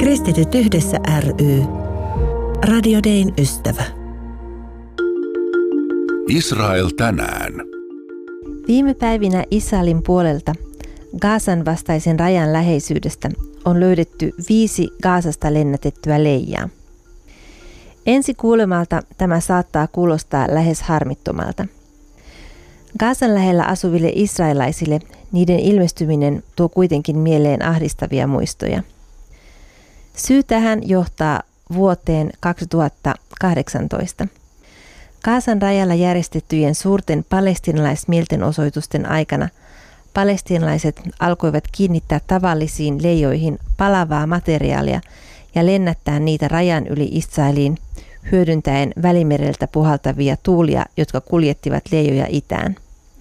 Kristityt yhdessä ry. Radio Dayn ystävä. Israel tänään. Viime päivinä Israelin puolelta Gazan vastaisen rajan läheisyydestä on löydetty 5 Gazasta lennätettyä leijaa. Ensi kuulemalta tämä saattaa kuulostaa lähes harmittomalta. Gazan lähellä asuville israelaisille niiden ilmestyminen tuo kuitenkin mieleen ahdistavia muistoja. Syy tähän johtaa vuoteen 2018. Gazan rajalla järjestettyjen suurten palestiinalaismieltenosoitusten aikana palestiinalaiset alkoivat kiinnittää tavallisiin leijoihin palavaa materiaalia ja lennättää niitä rajan yli Israeliin hyödyntäen Välimereltä puhaltavia tuulia, jotka kuljettivat leijoja itään.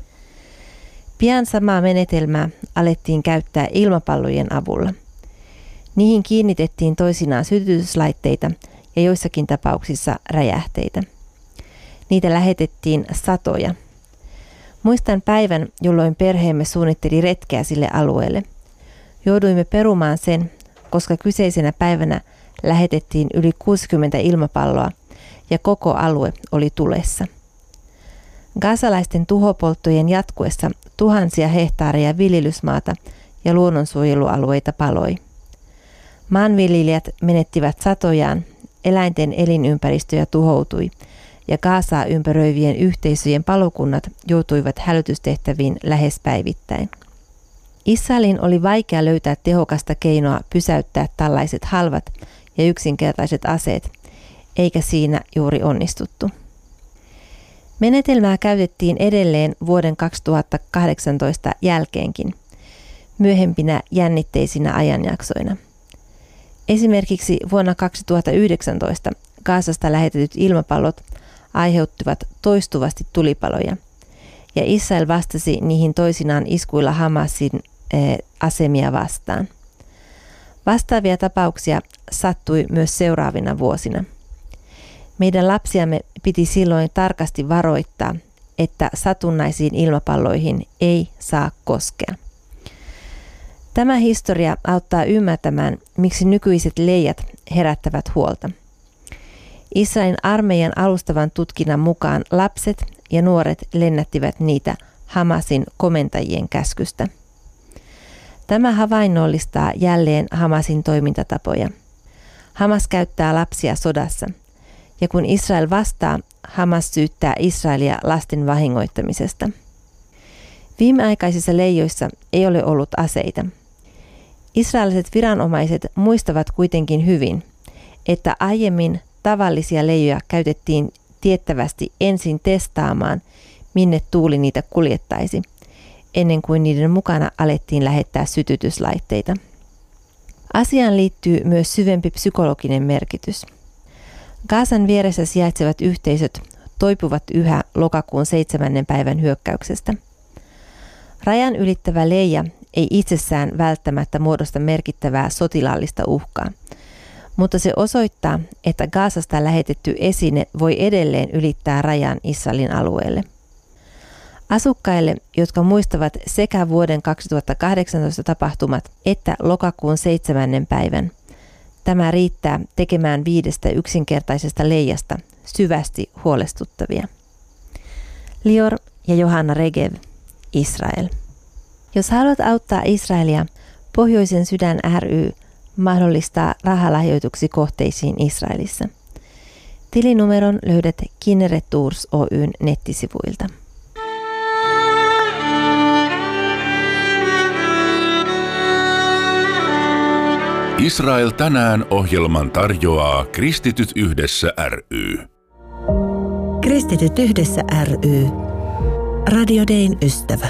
Pian samaa menetelmää alettiin käyttää ilmapallojen avulla. Niihin kiinnitettiin toisinaan sytytyslaitteita ja joissakin tapauksissa räjähteitä. Niitä lähetettiin satoja. Muistan päivän, jolloin perheemme suunnitteli retkeä sille alueelle. Jouduimme perumaan sen, koska kyseisenä päivänä lähetettiin yli 60 ilmapalloa ja koko alue oli tulessa. Gazalaisten tuhopolttojen jatkuessa tuhansia hehtaareja viljelysmaata ja luonnonsuojelualueita paloi. Maanviljelijät menettivät satojaan, eläinten elinympäristöjä tuhoutui ja Gazaa ympäröivien yhteisöjen palokunnat joutuivat hälytystehtäviin lähes päivittäin. Israelin oli vaikea löytää tehokasta keinoa pysäyttää tällaiset halvat ja yksinkertaiset aseet, eikä siinä juuri onnistuttu. Menetelmää käytettiin edelleen vuoden 2018 jälkeenkin, myöhempinä jännitteisinä ajanjaksoina. Esimerkiksi vuonna 2019 Gazasta lähetetyt ilmapallot aiheuttivat toistuvasti tulipaloja, ja Israel vastasi niihin toisinaan iskuilla Hamasin asemia vastaan. Vastaavia tapauksia sattui myös seuraavina vuosina. Meidän lapsiamme piti silloin tarkasti varoittaa, että satunnaisiin ilmapalloihin ei saa koskea. Tämä historia auttaa ymmärtämään, miksi nykyiset leijat herättävät huolta. Israelin armeijan alustavan tutkinnan mukaan lapset ja nuoret lennättivät niitä Hamasin komentajien käskystä. Tämä havainnollistaa jälleen Hamasin toimintatapoja. Hamas käyttää lapsia sodassa, ja kun Israel vastaa, Hamas syyttää Israelia lasten vahingoittamisesta. Viimeaikaisissa leijoissa ei ole ollut aseita. Israeliset viranomaiset muistavat kuitenkin hyvin, että aiemmin tavallisia leijoja käytettiin tiettävästi ensin testaamaan, minne tuuli niitä kuljettaisi, ennen kuin niiden mukana alettiin lähettää sytytyslaitteita. Asiaan liittyy myös syvempi psykologinen merkitys. Gazan vieressä sijaitsevat yhteisöt toipuvat yhä lokakuun 7. päivän hyökkäyksestä. Rajan ylittävä leija ei itsessään välttämättä muodosta merkittävää sotilaallista uhkaa, mutta se osoittaa, että Gazasta lähetetty esine voi edelleen ylittää rajan Israelin alueelle. Asukkaille, jotka muistavat sekä vuoden 2018 tapahtumat että lokakuun 7. päivän, tämä riittää tekemään 5 yksinkertaisesta leijasta syvästi huolestuttavia. Lior ja Johanna Regev, Israel. Jos haluat auttaa Israelia, Pohjoisen sydän ry mahdollistaa rahalahjoituksi kohteisiin Israelissa. Tilinumeron löydät Kinneret Tours Oyn nettisivuilta. Israel tänään -ohjelman tarjoaa Kristityt yhdessä ry. Kristityt yhdessä ry. Radio Dayn ystävä.